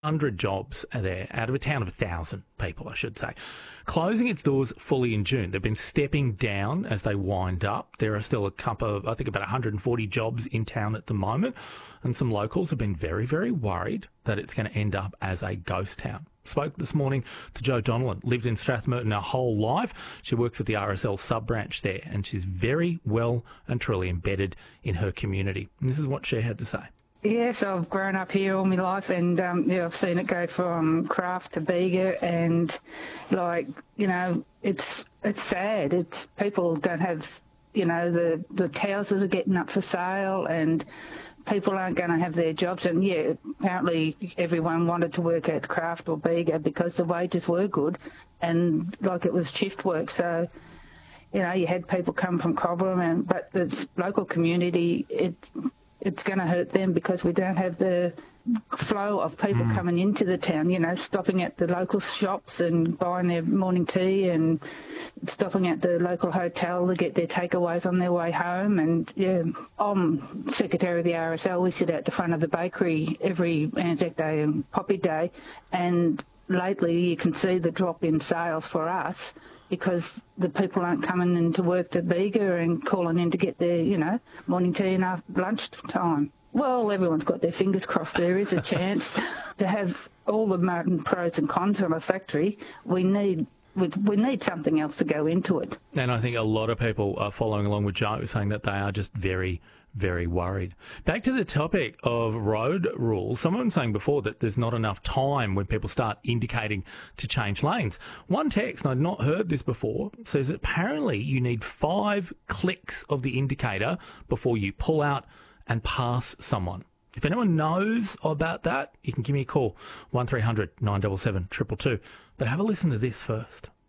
100 jobs are there out of a town of 1,000 people, I should say. Closing its doors fully in June. They've been stepping down as they wind up. There are still a couple of, I think about 140 jobs in town at the moment. And some locals have been very, very worried that it's going to end up as a ghost town. Spoke this morning to Jo Donnellan, lived in Strathmerton her whole life. She works at the RSL sub-branch there, and she's very well and truly embedded in her community. And this is what she had to say. Yes, I've grown up here all my life, and I've seen it go from Craft to Bega, and it's sad. It's people don't have, the houses are getting up for sale, and people aren't going to have their jobs. And apparently everyone wanted to work at Craft or Bega because the wages were good, and it was shift work. So, you had people come from Cobram, but the local community, it's going to hurt them because we don't have the flow of people coming into the town, stopping at the local shops and buying their morning tea and stopping at the local hotel to get their takeaways on their way home. And, I'm secretary of the RSL. We sit out the front of the bakery every Anzac Day and Poppy Day, and lately you can see the drop in sales for us because the people aren't coming in to work to Bega and calling in to get their, morning tea and after lunch time. Well, everyone's got their fingers crossed. There is a chance to have all the pros and cons of a factory. We need something else to go into it. And I think a lot of people are following along with Jo, saying that they are just very, very worried. Back to the topic of road rules. Someone was saying before that there's not enough time when people start indicating to change lanes. One text, and I'd not heard this before, says that apparently you need 5 clicks of the indicator before you pull out and pass someone. If anyone knows about that, you can give me a call, 1300 977 222. But have a listen to this first.